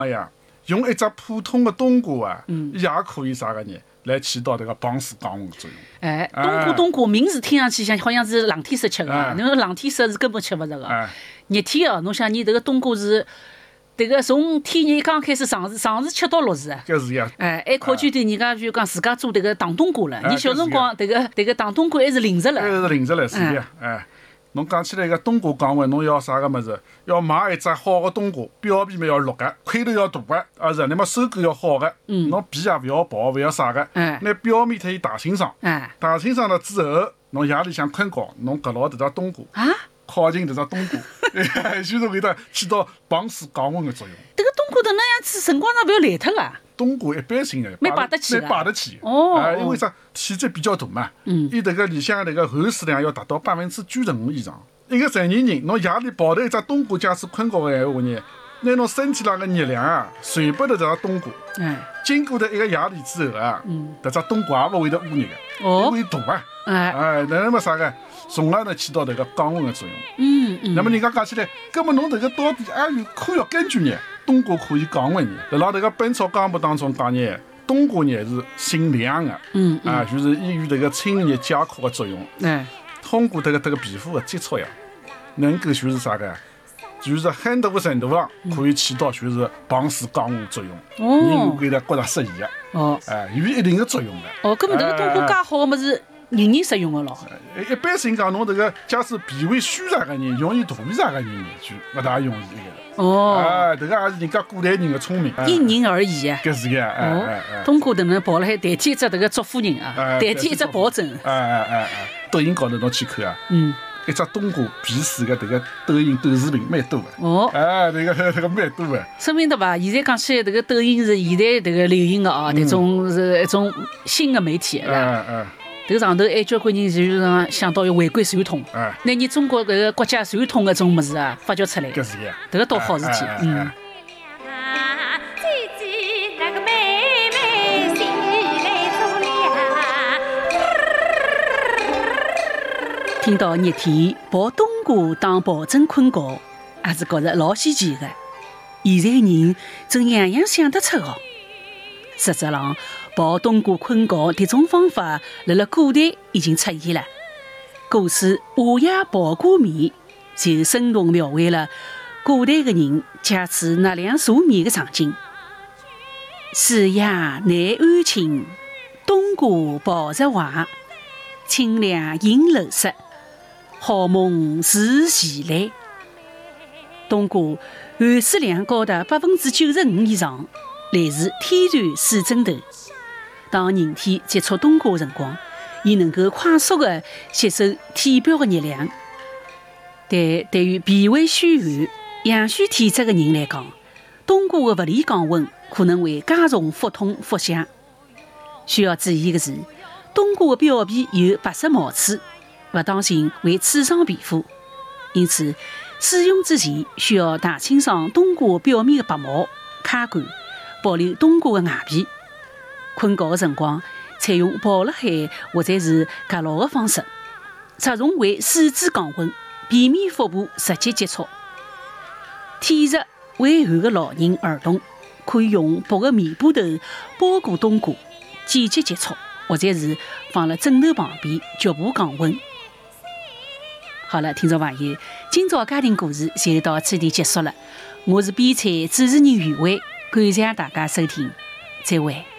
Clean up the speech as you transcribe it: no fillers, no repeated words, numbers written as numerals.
哎呀，用一只普通的冬瓜啊，也可以啥个呢？来起到这个防暑降温的作用。 哎，冬瓜名字听上去好像是冷天时吃的，侬冷天时是根本吃不着的。热天哦，侬想你这个冬瓜是。这个从天热刚开始上市吃到落市啊， 搿是呀。 还考究对人家就讲自家做这个打冬瓜了。你小辰光这个打冬瓜还是零食了， 还是零食了，是的。侬讲起来个冬瓜降温，侬要啥个么子？要买一只好的冬瓜，表皮嘛要绿个，块头要大个，是，那么收购要好个，侬皮也勿要薄，勿要啥个，拿表面它打清爽，打清爽了之后，侬夜里向困觉，侬搿牢迭只冬瓜靠近迭只冬瓜，就是会得起到防暑降温的作用。 这个冬瓜等那样子辰光长勿要烂脱个。 冬瓜一般性的， 蛮摆得起的， 蛮摆得起。因为啥？体积比较大嘛。伊迭个里向迭个含水量要达到95%以上。一个成年人，侬夜里抱头一只冬瓜，假使困觉个闲话呢，拿侬身体上个热量啊传拨迭只冬瓜。经过一个夜里之后啊，迭只冬瓜也勿会得污热个，会大啊。那么啥个？从而呢起到这个降温的作用。那么人家讲起来，那么侬这个到底还有科学根据呢？冬瓜可以降温呢？辣辣这个《本草纲目》当中讲呢，冬瓜呢是性凉的，就是伊有这个清热解渴的作用。通过这个皮肤的接触呀，能够就是啥个？就是很大的程度上可以起到就是防暑降温作用，人会得觉得适宜的。有一定的作用的。 搿么这个冬瓜介好的么是？人人适用的咯。 一般性讲，侬这个假使脾胃虚弱的人，容易肚皮胀的人就勿大容易这个。这个也是人家古代人的聪明。 因人而异啊。 搿是个。 冬瓜等能跑了海代替一只这个祝夫人啊，代替一只保证。 抖音高头侬去看啊。一只冬瓜皮水的这个抖视频蛮多的。这个蛮多的。 说明对吧？现在讲起来，这个抖音是现在这个流行的啊，这种是一种新的媒体。这个上头还交关人就是讲想到要回归传统，拿你中国搿个国家传统搿种物事啊发掘出来， 搿是呀， 这个倒好事体。听到热天抱冬瓜当抱枕困觉，也是觉着老稀奇的。现在人真样样想得出哦。实质上，抱冬瓜困觉迭种方法，辣古代已经出现了。古诗《夏夜抱瓜眠》就生动描绘了古代的人借此纳凉助眠的场景。暑夜难安寝，冬瓜抱着怀，清凉引楼室，好梦自前来。冬瓜含水量高达95%以上。来自天然水蒸头。当人体接触冬瓜的辰光，伊能够快速地吸收体表的热量。但对于脾胃虚寒、阳虚体质的人来讲，冬瓜的物理降温可能会加重腹痛、腹泻。需要注意的是，冬瓜的表皮有白色毛刺，不当心会刺伤皮肤。因此，使用之前需要汏清爽冬瓜表面的白毛，揩干。保留冬瓜的外皮。困觉的辰光，采用抱辣海或者是夹牢的方式，着重为四肢降温，避免腹部直接接触。体弱畏寒的老人、儿童可以用薄的棉布头包裹冬瓜，间接接触，或者是放辣枕头旁边局部降温。好了，听众朋友，今朝家庭故事就到此地结束了。我是编采主持人余伟。感谢大家收听，再会。